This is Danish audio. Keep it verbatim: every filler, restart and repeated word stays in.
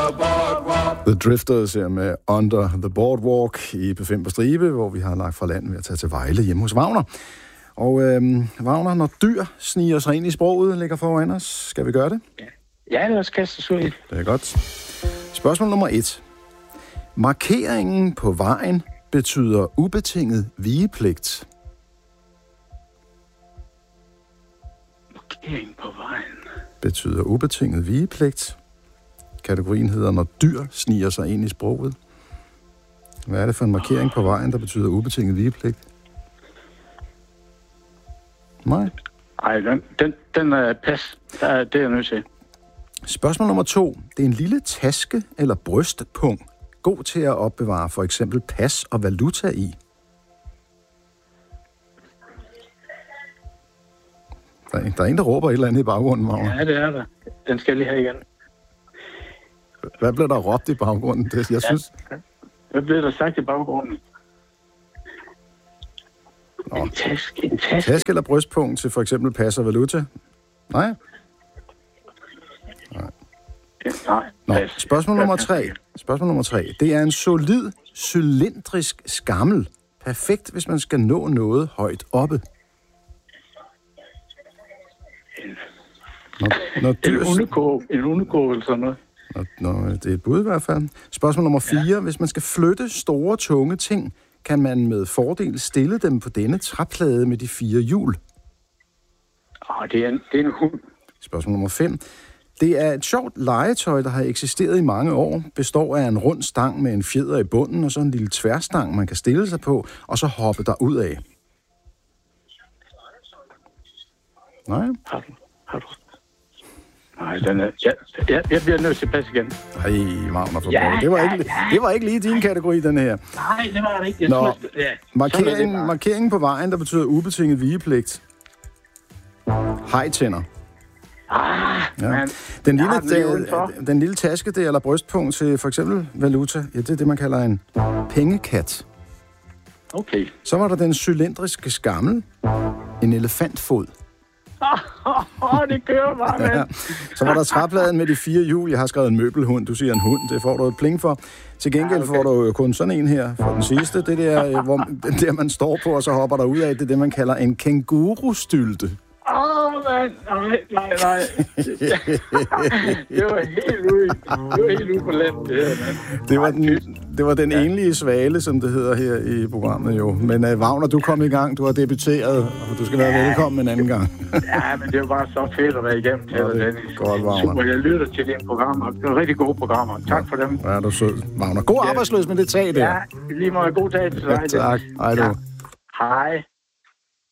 The Drifters her med Under the Boardwalk i P fem på stribe, hvor vi har lagt fra land ved at tage til Vejle hjemme hos Wagner. Og øhm, Wagner, når dyr sniger sig ind i sproget, ligger foran os. Skal vi gøre det? Ja, ja lad os kaste os ud i. Det er godt. Spørgsmål nummer et. Markeringen på vejen betyder ubetinget vigepligt. Markering på vejen. Betyder ubetinget vigepligt. Kategorien hedder, når dyr sniger sig ind i sproget. Hvad er det for en markering på vejen, der betyder ubetinget vigepligt? Nej. Ej, den, den, den er pas. Det er jeg nødt til. Spørgsmål nummer to. Det er en lille taske eller brystpung, god til at opbevare for eksempel pas og valuta i. Der er, der er en, der råber et eller andet i baggrunden, Magnus. Ja, det er der. Den skal jeg lige have igen. Hvad blev der råbt i baggrunden? Det, jeg synes... Ja. Hvad blev der sagt i baggrunden? Nå. En taske, en taske. Taske eller brystpunkt til for eksempel pas og valuta? Nej? Nej. Nej. Nå, spørgsmål nummer tre. Spørgsmål nummer tre. Det er en solid, cylindrisk skammel. Perfekt, hvis man skal nå noget højt oppe. Når, når dyr... En hundekurv. En hundekurv eller sådan noget. Nå, nå, det er et bud i hvert fald. Spørgsmål nummer fire. Ja. Hvis man skal flytte store, tunge ting, kan man med fordel stille dem på denne træplade med de fire hjul. Åh, det er en, det er en hund. Spørgsmål nummer fem. Det er et sjovt legetøj, der har eksisteret i mange år. Består af en rund stang med en fjeder i bunden, og så en lille tværstang, man kan stille sig på, og så hoppe der ud af. Nej. Har du? Har du? Nej, den er... Ja, jeg, jeg bliver nødt til at passe igen. Ej, Wagner for ja, det var ja, ikke, ja. det var ikke lige din kategori, den her. Nej, det var det ikke. Jeg Nå, tror, ja. markering, markeringen på vejen, der betyder ubetinget vigepligt. Hejtænder. Ah, ja. man. Den lille, den, den lille taske, det eller brystpunkt til for eksempel valuta, ja, det er det, man kalder en pengekat. Okay. Så var der den cylindriske skammel, en elefantfod. Åh, oh, det kører bare, mand. Ja. Så var der træpladen med de fire hjul. Jeg har skrevet en møbelhund. Du siger en hund. Det får du et pling for. Til gengæld ja, okay. får du jo kun sådan en her for den sidste. Det der, hvor, den der, man står på, og så hopper der ud af. Det er det, man kalder en kængurustylte. Åh, oh, mand. Nej, nej, nej. Det var helt ude. Det var helt ude på land, det her, mand. Det var den, det var den ja. enlige svale, som det hedder her i programmet, jo. Men uh, Wagner, du kom i gang. Du har debuteret, og du skal være ja, velkommen en anden gang. Ja, men det var bare så fedt at være igennem til dig, Dennis. Godt, Wagner. Super, jeg lytter til dine programmer. Det var rigtig gode programmer. Tak for dem. Ja, du er sød, Wagner. God arbejdsløs med det tag der. Ja, lige meget god dag til dig. Ja, tak. Hej du. Hej.